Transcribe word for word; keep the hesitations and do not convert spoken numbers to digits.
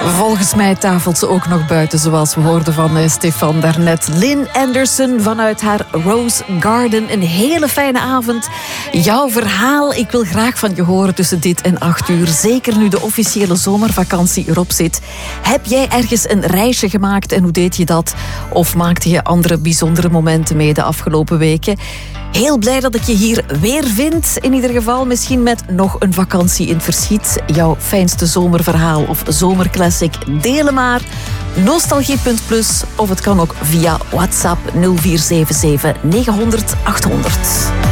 Volgens mij tafelt ze ook nog buiten, zoals we hoorden van uh, Stefan daarnet. Lynn Anderson vanuit haar Rose Garden. Een hele fijne avond. Jouw verhaal, ik wil graag van je horen tussen dit en acht uur. Zeker nu de officiële zomervakantie erop zit. Heb jij ergens een reisje gemaakt en hoe deed je dat? Of maakte je andere bijzondere momenten mee de afgelopen weken? Heel blij dat ik je hier weer vind. In ieder geval misschien met nog een vakantie in verschiet. Jouw fijnste zomerverhaal of zomerclassic. Delen maar. Nostalgie punt plus of het kan ook via WhatsApp nul vier zeven zeven negen honderd achthonderd.